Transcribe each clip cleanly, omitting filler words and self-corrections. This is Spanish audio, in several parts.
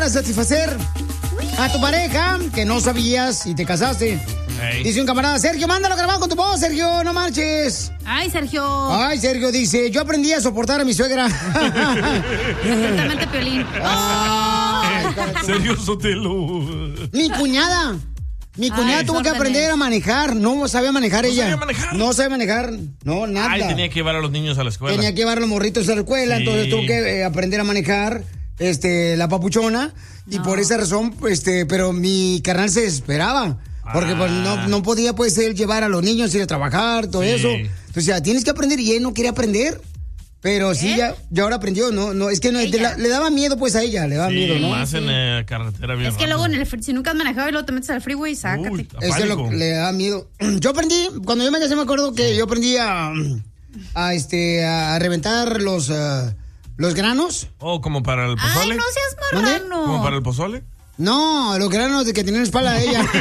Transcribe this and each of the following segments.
satisfacer a tu pareja que no sabías y te casaste. Hey. Dice un camarada, Sergio, mándalo grabado con tu voz, Sergio, no marches. Ay, Sergio. Ay, Sergio dice, yo aprendí a soportar a mi suegra. Exactamente, Piolín. Sergio Sotelo. Mi cuñada tuvo que aprender a manejar. No sabía manejar ella. No sabía manejar. No, nada. Ay, tenía que llevar a los niños a la escuela. Tenía que llevar a los morritos a la escuela. Sí. Entonces tuvo que aprender a manejar la papuchona. Y por esa razón, pero mi carnal se desesperaba. Porque pues no podía pues él llevar a los niños, ir a trabajar, todo eso. Entonces ya tienes que aprender y él no quería aprender. Pero sí, ya ahora aprendió, no, es que no, le daba miedo pues a ella, le daba miedo, ¿no? Más en carretera bien. Es que luego si nunca has manejado y luego te metes al freeway, sácate. Es que le da miedo. Yo aprendí, cuando yo me casé me acuerdo que yo aprendí a reventar los granos. ¿Como para el pozole? Ay, no seas marrano. ¿Como para el pozole? No, los granos de que tienen espalda de ella.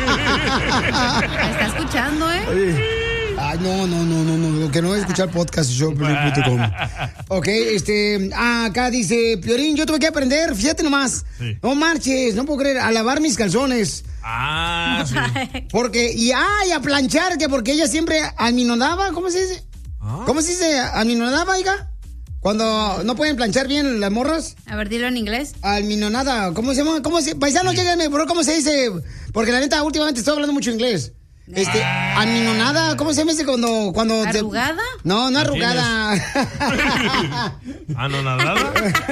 Me está escuchando, Ay, no, que no voy a escuchar podcast showplay.com. Ok, acá dice, Piolín, yo tuve que aprender, fíjate nomás. Sí. No marches, no puedo creer, a lavar mis calzones. Sí. Porque, a planchar, que porque ella siempre alminonaba, ¿cómo se dice? ¿Cómo se dice alminonaba, hija? Cuando no pueden planchar bien las morras. A ver, dilo en inglés. Alminonada, ¿cómo se llama? Paisanos, lléguenme, bro, ¿cómo se dice? Porque la neta, últimamente estoy hablando mucho inglés. Alminonada, ¿cómo se llama ese cuando ¿Arrugada? No arrugada. ¿Anonadada?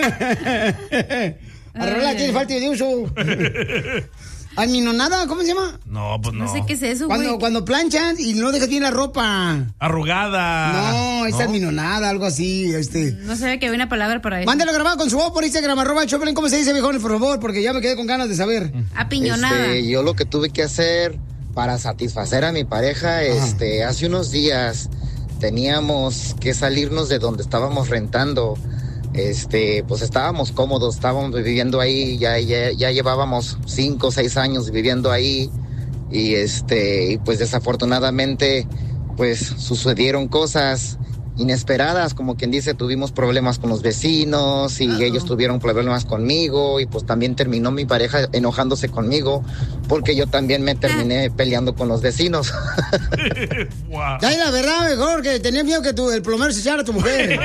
Arrugada tiene falta de uso. ¿Alminonada? ¿Cómo se llama? No, pues no. No sé qué es eso, güey. Cuando planchan y no dejas bien la ropa. Arrugada. No, es alminonada, algo así, No sabía que había una palabra para eso. Mándalo grabado con su voz por Instagram, @Choplin. ¿Cómo se dice, viejones, por favor? Porque ya me quedé con ganas de saber. Apiñonada. Yo lo que tuve que hacer para satisfacer a mi pareja, hace unos días teníamos que salirnos de donde estábamos rentando. Pues estábamos cómodos, estábamos viviendo ahí, ya llevábamos 5 o 6 años viviendo ahí y pues desafortunadamente pues sucedieron cosas inesperadas, como quien dice, tuvimos problemas con los vecinos y ellos tuvieron problemas conmigo y pues también terminó mi pareja enojándose conmigo porque yo también me terminé peleando con los vecinos. Wow. Ay, la verdad, mejor que tenía miedo que el plomero se echara a tu mujer.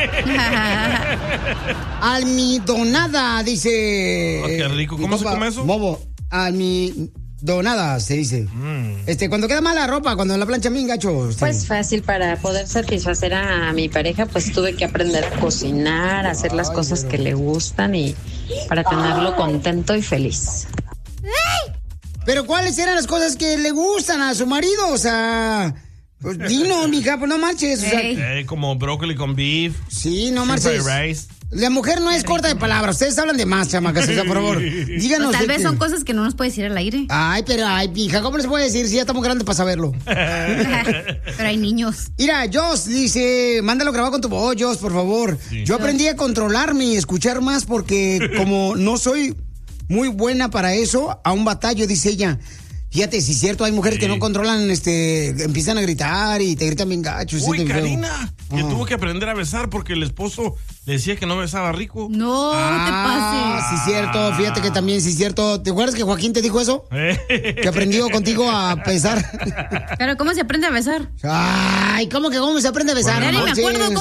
Almidonada, dice. Qué rico, ¿cómo se come eso? Bobo, almidonada se dice. Cuando queda mala ropa, cuando la plancha bien gacho. Pues fácil, para poder satisfacer a mi pareja, pues tuve que aprender a cocinar, a hacer las cosas que le gustan y para tenerlo contento y feliz. Pero ¿cuáles eran las cosas que le gustan a su marido? O sea, pues dino, mija, pues no marches. O sea, como brócoli con beef. Sí, no marches. La mujer no es corta de palabras. Ustedes hablan de más, chamacas. O sea, por favor, díganos. Tal vez son cosas que no nos puedes decir al aire. Ay, hija, ¿cómo les puede decir si ya estamos grandes para saberlo? Pero hay niños. Mira, Joss dice, mándalo grabado con tu voz, Joss, por favor. Sí. Yo aprendí a controlarme y escuchar más porque como no soy muy buena para eso, a un batallo, dice ella. Fíjate, si es cierto, hay mujeres que no controlan, empiezan a gritar y te gritan bien gachos. Uy, Karina, que tuvo que aprender a besar porque el esposo le decía que no besaba rico. No, te pases. Sí, es cierto, fíjate que también, sí es cierto. ¿Te acuerdas que Joaquín te dijo eso? Que aprendió contigo a besar. Pero, ¿cómo se aprende a besar? Ay, ¿cómo se aprende a besar? Bueno, no me acuerdo cómo